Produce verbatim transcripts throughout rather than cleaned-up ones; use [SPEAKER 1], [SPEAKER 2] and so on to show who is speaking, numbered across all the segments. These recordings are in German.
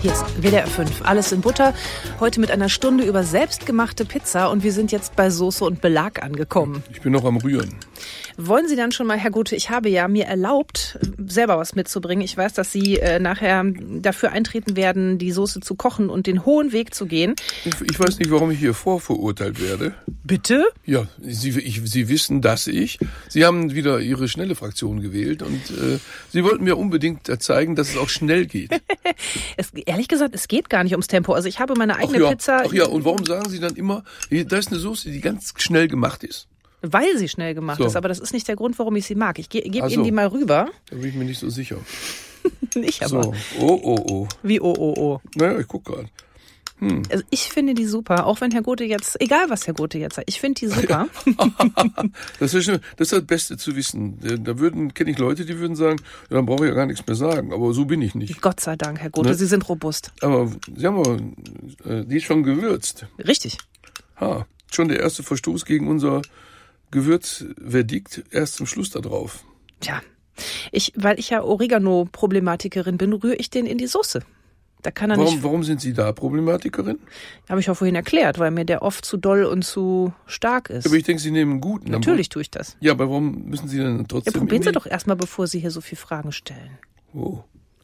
[SPEAKER 1] Hier ist W D R fünf, alles in Butter. Heute mit einer Stunde über selbstgemachte Pizza und wir sind jetzt bei Soße und Belag angekommen.
[SPEAKER 2] Ich bin noch am Rühren.
[SPEAKER 1] Wollen Sie dann schon mal, Herr Gute, ich habe ja mir erlaubt, selber was mitzubringen. Ich weiß, dass Sie äh, nachher dafür eintreten werden, die Soße zu kochen und den hohen Weg zu gehen.
[SPEAKER 2] Ich, ich weiß nicht, warum ich hier vorverurteilt werde.
[SPEAKER 1] Bitte?
[SPEAKER 2] Ja, Sie, ich, Sie wissen, dass ich. Sie haben wieder Ihre schnelle Fraktion gewählt und äh, Sie wollten mir unbedingt zeigen, dass es auch schnell geht.
[SPEAKER 1] es, ehrlich gesagt, es geht gar nicht ums Tempo. Also ich habe meine eigene
[SPEAKER 2] ach ja,
[SPEAKER 1] Pizza...
[SPEAKER 2] Ach ja, und warum sagen Sie dann immer, da ist eine Soße, die ganz schnell gemacht ist?
[SPEAKER 1] Weil sie schnell gemacht
[SPEAKER 2] so.
[SPEAKER 1] ist, aber das ist nicht der Grund, warum ich sie mag. Ich ge- gebe
[SPEAKER 2] so.
[SPEAKER 1] Ihnen die mal rüber.
[SPEAKER 2] Da bin ich mir nicht so sicher.
[SPEAKER 1] Ich aber.
[SPEAKER 2] So, oh, oh, oh.
[SPEAKER 1] Wie oh, oh, oh?
[SPEAKER 2] Naja, ich guck gerade. Hm.
[SPEAKER 1] Also ich finde die super, auch wenn Herr Gothe jetzt, egal was Herr Gothe jetzt sagt, ich finde die super.
[SPEAKER 2] das, ist, das ist das Beste zu wissen. Da würden, kenne ich Leute, die würden sagen, ja, dann brauche ich ja gar nichts mehr sagen, aber so bin ich nicht.
[SPEAKER 1] Gott sei Dank, Herr Gothe, ne? Sie sind robust.
[SPEAKER 2] Aber Sie haben aber, die ist schon gewürzt.
[SPEAKER 1] Richtig.
[SPEAKER 2] Ha, schon der erste Verstoß gegen unser Gewürzverdikt, erst zum Schluss da drauf.
[SPEAKER 1] Tja, ich, weil ich ja Oregano-Problematikerin bin, rühre ich den in die Soße. Da kann er
[SPEAKER 2] warum,
[SPEAKER 1] nicht.
[SPEAKER 2] Warum sind Sie da Problematikerin?
[SPEAKER 1] Habe ich auch vorhin erklärt, weil mir der oft zu doll und zu stark ist.
[SPEAKER 2] Aber ich denke, Sie nehmen einen guten.
[SPEAKER 1] Natürlich tue ich das.
[SPEAKER 2] Ja, aber warum müssen Sie denn trotzdem...
[SPEAKER 1] Ja, probieren Sie doch erstmal, bevor Sie hier so viele Fragen stellen.
[SPEAKER 2] Oh.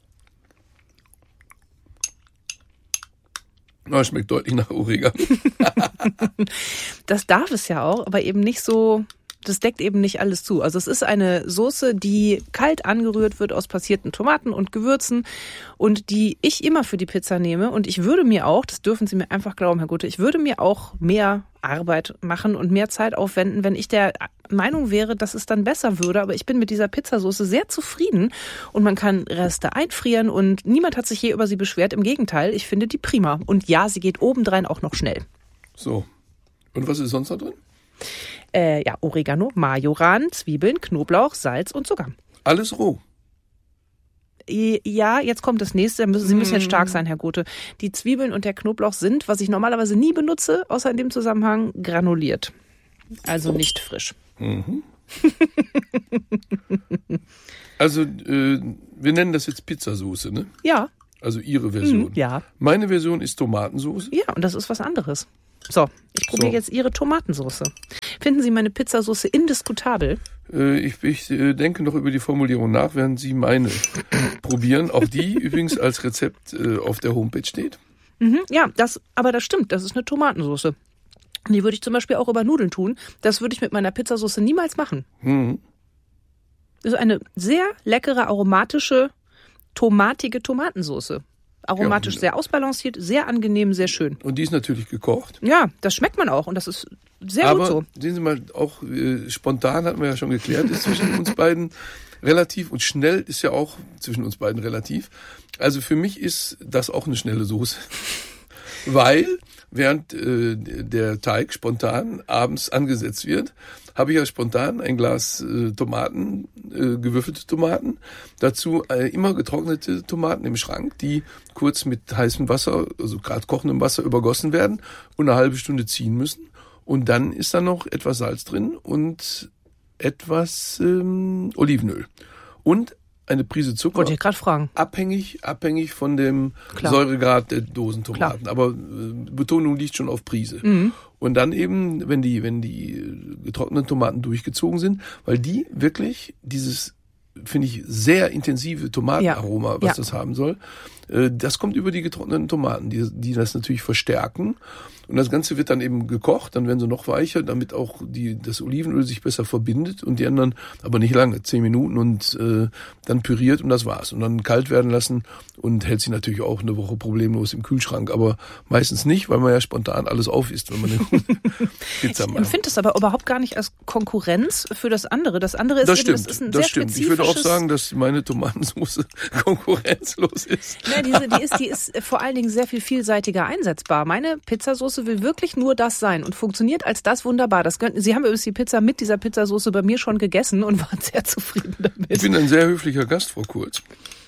[SPEAKER 2] Na, schmeckt deutlich nach Oregano.
[SPEAKER 1] Das darf es ja auch, aber eben nicht so, das deckt eben nicht alles zu. Also es ist eine Soße, die kalt angerührt wird aus passierten Tomaten und Gewürzen und die ich immer für die Pizza nehme. Und ich würde mir auch, das dürfen Sie mir einfach glauben, Herr Gute, ich würde mir auch mehr Arbeit machen und mehr Zeit aufwenden, wenn ich der Meinung wäre, dass es dann besser würde. Aber ich bin mit dieser Pizzasoße sehr zufrieden und man kann Reste einfrieren und niemand hat sich je über sie beschwert. Im Gegenteil, ich finde die prima. Und ja, sie geht obendrein auch noch schnell.
[SPEAKER 2] So. Und was ist sonst da drin?
[SPEAKER 1] Äh, ja, Oregano, Majoran, Zwiebeln, Knoblauch, Salz und Zucker.
[SPEAKER 2] Alles roh?
[SPEAKER 1] Ja, jetzt kommt das nächste. Sie müssen jetzt stark sein, Herr Gothe. Die Zwiebeln und der Knoblauch sind, was ich normalerweise nie benutze, außer in dem Zusammenhang, granuliert. Also nicht frisch.
[SPEAKER 2] Mhm. Also, äh, wir nennen das jetzt Pizzasoße, ne?
[SPEAKER 1] Ja.
[SPEAKER 2] Also Ihre Version.
[SPEAKER 1] Mhm, ja.
[SPEAKER 2] Meine Version ist Tomatensoße.
[SPEAKER 1] Ja, und das ist was anderes. So, ich probiere so. jetzt Ihre Tomatensoße. Finden Sie meine Pizzasoße indiskutabel?
[SPEAKER 2] Äh, ich ich äh, denke noch über die Formulierung nach, während Sie meine probieren. Auch die übrigens als Rezept äh, auf der Homepage steht.
[SPEAKER 1] Mhm, ja, das, aber das stimmt. Das ist eine Tomatensoße. Die würde ich zum Beispiel auch über Nudeln tun. Das würde ich mit meiner Pizzasoße niemals machen.
[SPEAKER 2] Mhm.
[SPEAKER 1] Das ist eine sehr leckere, aromatische, tomatige Tomatensoße. Aromatisch ja, sehr ausbalanciert, sehr angenehm, sehr schön.
[SPEAKER 2] Und die ist natürlich gekocht.
[SPEAKER 1] Ja, das schmeckt man auch und das ist sehr
[SPEAKER 2] Aber,
[SPEAKER 1] gut so.
[SPEAKER 2] Aber sehen Sie mal, auch äh, spontan hatten wir ja schon geklärt, ist zwischen uns beiden relativ und schnell ist ja auch zwischen uns beiden relativ. Also für mich ist das auch eine schnelle Soße, weil während äh, der Teig spontan abends angesetzt wird, habe ich ja spontan ein Glas äh, Tomaten, äh, gewürfelte Tomaten, dazu äh, immer getrocknete Tomaten im Schrank, die kurz mit heißem Wasser, also gerade kochendem Wasser übergossen werden und eine halbe Stunde ziehen müssen. Und dann ist da noch etwas Salz drin und etwas ähm, Olivenöl. Und eine Prise Zucker.
[SPEAKER 1] Wollte ich gerade fragen.
[SPEAKER 2] Abhängig, abhängig von dem
[SPEAKER 1] Klar.
[SPEAKER 2] Säuregrad der Dosentomaten. Klar. Aber äh, Betonung liegt schon auf Prise. Mhm. Und dann eben, wenn die, wenn die getrockneten Tomaten durchgezogen sind, weil die wirklich dieses, finde ich, sehr intensive Tomatenaroma, ja. was ja. das haben soll, äh, das kommt über die getrockneten Tomaten, die, die das natürlich verstärken. Und das Ganze wird dann eben gekocht, dann werden sie noch weicher, damit auch die, das Olivenöl sich besser verbindet und die anderen, aber nicht lange, zehn Minuten und äh, dann püriert und das war's. Und dann kalt werden lassen und hält sich natürlich auch eine Woche problemlos im Kühlschrank, aber meistens nicht, weil man ja spontan alles aufisst, wenn man eine Pizza macht.
[SPEAKER 1] Ich empfinde das aber überhaupt gar nicht als Konkurrenz für das andere. Das andere ist
[SPEAKER 2] das
[SPEAKER 1] eben,
[SPEAKER 2] stimmt,
[SPEAKER 1] das ist ein
[SPEAKER 2] das
[SPEAKER 1] sehr
[SPEAKER 2] stimmt. Ich würde auch sagen, dass meine Tomatensauce konkurrenzlos ist.
[SPEAKER 1] Ja, diese, die ist, die ist vor allen Dingen sehr viel vielseitiger einsetzbar. Meine Pizzasauce will wirklich nur das sein und funktioniert als das wunderbar. Das könnten, Sie haben übrigens die Pizza mit dieser Pizzasauce bei mir schon gegessen und waren sehr zufrieden damit.
[SPEAKER 2] Ich bin ein sehr höflicher Gast, Frau Kurz.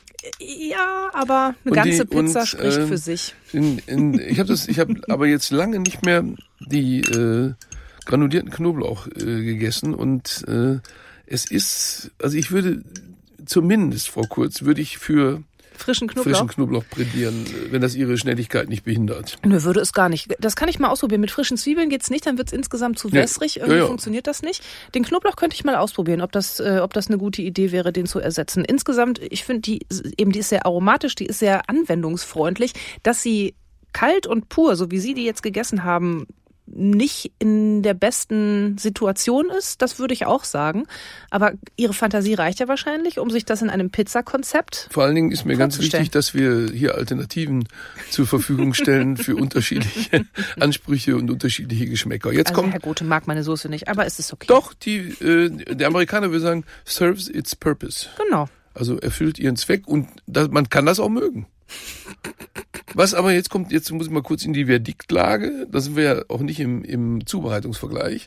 [SPEAKER 1] Ja, aber eine
[SPEAKER 2] und
[SPEAKER 1] ganze
[SPEAKER 2] die,
[SPEAKER 1] Pizza
[SPEAKER 2] und,
[SPEAKER 1] spricht
[SPEAKER 2] äh,
[SPEAKER 1] für sich.
[SPEAKER 2] In, in, ich habe das, ich habe aber jetzt lange nicht mehr die äh, granulierten Knoblauch äh, gegessen und äh, es ist, also ich würde zumindest, Frau Kurz, würde ich für
[SPEAKER 1] Frischen Knoblauch?
[SPEAKER 2] frischen Knoblauch prädieren, wenn das ihre Schnelligkeit nicht behindert.
[SPEAKER 1] Nö, würde es gar nicht. Das kann ich mal ausprobieren. Mit frischen Zwiebeln geht's nicht, dann wird's insgesamt zu wässrig. Irgendwie ja, ja. funktioniert das nicht. Den Knoblauch könnte ich mal ausprobieren, ob das, äh, ob das eine gute Idee wäre, den zu ersetzen. Insgesamt, ich finde, die eben, die ist sehr aromatisch, die ist sehr anwendungsfreundlich, dass sie kalt und pur, so wie Sie die jetzt gegessen haben, nicht in der besten Situation ist, das würde ich auch sagen. Aber Ihre Fantasie reicht ja wahrscheinlich, um sich das in einem Pizzakonzept
[SPEAKER 2] Vor allen Dingen ist mir ganz wichtig, dass wir hier Alternativen zur Verfügung stellen für unterschiedliche Ansprüche und unterschiedliche Geschmäcker. Jetzt
[SPEAKER 1] also
[SPEAKER 2] kommt,
[SPEAKER 1] Herr Gothe mag meine Soße nicht, aber es ist okay.
[SPEAKER 2] Doch, die, äh, der Amerikaner würde sagen, serves its purpose.
[SPEAKER 1] Genau.
[SPEAKER 2] Also erfüllt ihren Zweck und das, man kann das auch mögen. Was aber jetzt kommt, jetzt muss ich mal kurz in die Verdiktlage, da sind wir ja auch nicht im, im Zubereitungsvergleich,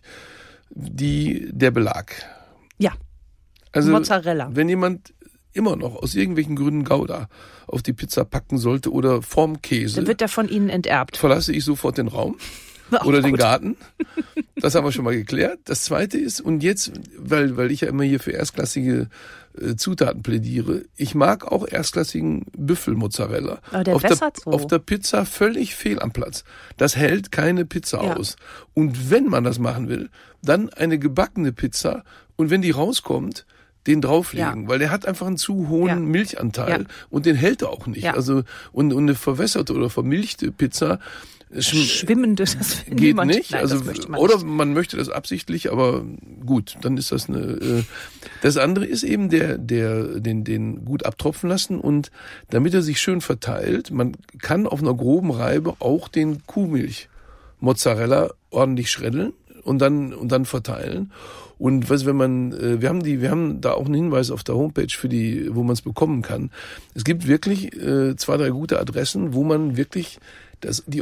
[SPEAKER 2] die, der Belag.
[SPEAKER 1] Ja,
[SPEAKER 2] also,
[SPEAKER 1] Mozzarella.
[SPEAKER 2] Wenn jemand immer noch aus irgendwelchen Gründen Gouda auf die Pizza packen sollte oder Formkäse,
[SPEAKER 1] dann wird der von Ihnen enterbt.
[SPEAKER 2] Verlasse ich sofort den Raum
[SPEAKER 1] Auch
[SPEAKER 2] oder
[SPEAKER 1] gut.
[SPEAKER 2] den Garten. Das haben wir schon mal geklärt. Das Zweite ist, und jetzt, weil, weil ich ja immer hier für erstklassige äh, Zutaten plädiere, ich mag auch erstklassigen Büffelmozzarella.
[SPEAKER 1] Aber der
[SPEAKER 2] auf
[SPEAKER 1] wässert
[SPEAKER 2] der,
[SPEAKER 1] so.
[SPEAKER 2] Auf der Pizza völlig fehl am Platz. Das hält keine Pizza
[SPEAKER 1] Ja.
[SPEAKER 2] aus. Und wenn man das machen will, dann eine gebackene Pizza und wenn die rauskommt, den drauflegen,
[SPEAKER 1] Ja.
[SPEAKER 2] weil der hat einfach einen zu hohen
[SPEAKER 1] Ja.
[SPEAKER 2] Milchanteil
[SPEAKER 1] Ja.
[SPEAKER 2] und den hält er auch nicht.
[SPEAKER 1] Ja.
[SPEAKER 2] Also und, und eine verwässerte oder vermilchte Pizza
[SPEAKER 1] Schwimmende, das will
[SPEAKER 2] geht
[SPEAKER 1] niemand.
[SPEAKER 2] nicht.
[SPEAKER 1] Nein,
[SPEAKER 2] also
[SPEAKER 1] das möchte man
[SPEAKER 2] oder
[SPEAKER 1] nicht.
[SPEAKER 2] man möchte das absichtlich, aber gut, dann ist das eine. Äh, das andere ist eben der, der, den, den gut abtropfen lassen und damit er sich schön verteilt, man kann auf einer groben Reibe auch den Kuhmilch Mozzarella ordentlich schreddeln und dann und dann verteilen. Und was, wenn man, äh, wir haben die, wir haben da auch einen Hinweis auf der Homepage für die, wo man es bekommen kann. Es gibt wirklich äh, zwei, drei gute Adressen, wo man wirklich das, die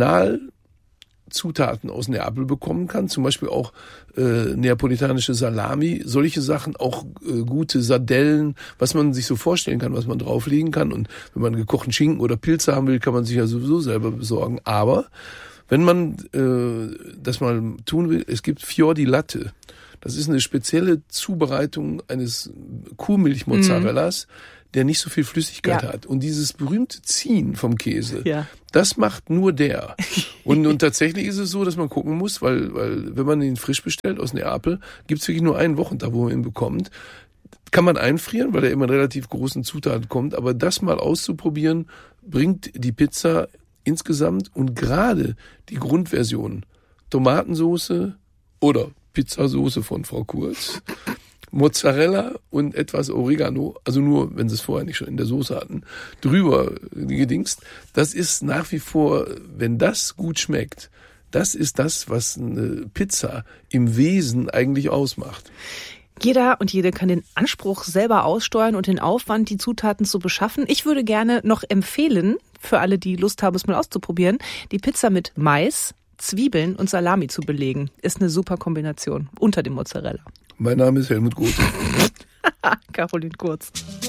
[SPEAKER 2] Originalzutaten aus Neapel bekommen kann. Zum Beispiel auch äh, neapolitanische Salami, solche Sachen, auch äh, gute Sardellen, was man sich so vorstellen kann, was man drauflegen kann. Und wenn man gekochten Schinken oder Pilze haben will, kann man sich ja sowieso selber besorgen. Aber wenn man äh, das mal tun will, es gibt Fior di Latte. Das ist eine spezielle Zubereitung eines Kuhmilchmozzarellas, mm. der nicht so viel Flüssigkeit
[SPEAKER 1] ja.
[SPEAKER 2] hat. Und dieses berühmte Ziehen vom Käse,
[SPEAKER 1] ja.
[SPEAKER 2] das macht nur der. Und, und tatsächlich ist es so, dass man gucken muss, weil, weil wenn man ihn frisch bestellt aus Neapel, gibt's wirklich nur einen Wochentag, wo man ihn bekommt. Kann man einfrieren, weil er immer in relativ großen Zutaten kommt. Aber das mal auszuprobieren, bringt die Pizza insgesamt und gerade die Grundversion, Tomatensoße oder Pizzasoße von Frau Kurz, Mozzarella und etwas Oregano, also nur, wenn sie es vorher nicht schon in der Soße hatten, drüber gedingst. Das ist nach wie vor, wenn das gut schmeckt, das ist das, was eine Pizza im Wesen eigentlich ausmacht.
[SPEAKER 1] Jeder und jede kann den Anspruch selber aussteuern und den Aufwand, die Zutaten zu beschaffen. Ich würde gerne noch empfehlen, für alle, die Lust haben, es mal auszuprobieren, die Pizza mit Mais, Zwiebeln und Salami zu belegen. Ist eine super Kombination unter dem Mozzarella.
[SPEAKER 2] Mein Name ist Helmut Gothe.
[SPEAKER 1] Caroline Kurz.